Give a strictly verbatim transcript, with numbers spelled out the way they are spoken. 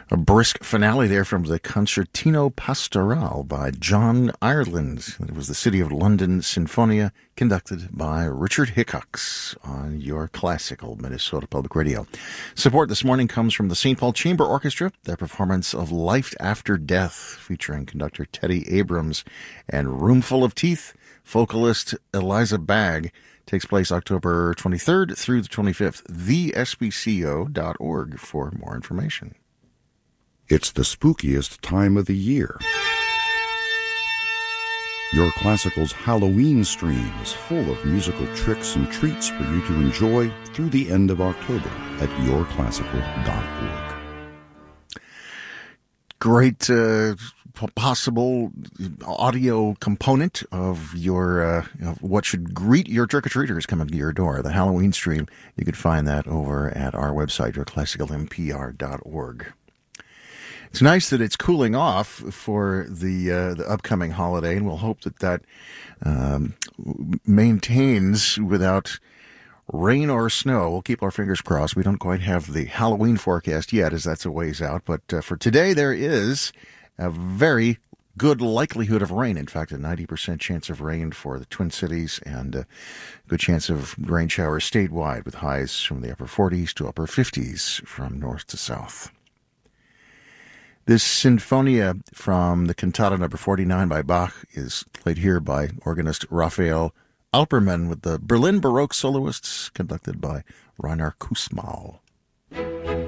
A brisk finale there from the Concertino Pastoral by John Ireland. It was the City of London Sinfonia, conducted by Richard Hickox on your classical Minnesota Public Radio. Support this morning comes from the Saint Paul Chamber Orchestra. Their performance of Life After Death, featuring conductor Teddy Abrams and Roomful of Teeth, vocalist Eliza Bagg, takes place October twenty-third through the twenty-fifth. the s b c o dot org for more information. It's the spookiest time of the year. Your Classical's Halloween stream is full of musical tricks and treats for you to enjoy through the end of October at your classical dot org. Great uh, possible audio component of your uh, of what should greet your trick-or-treaters coming to your door, the Halloween stream. You can find that over at our website, your classical m p r dot org. It's nice that it's cooling off for the uh, the upcoming holiday, and we'll hope that that um, maintains without rain or snow. We'll keep our fingers crossed. We don't quite have the Halloween forecast yet, as that's a ways out. But uh, for today, there is a very good likelihood of rain. In fact, a ninety percent chance of rain for the Twin Cities, and a good chance of rain showers statewide, with highs from the upper forties to upper fifties from north to south. This Sinfonia from the Cantata number forty-nine by Bach is played here by organist Raphael Alperman with the Berlin Baroque soloists, conducted by Rainer Kussmaul.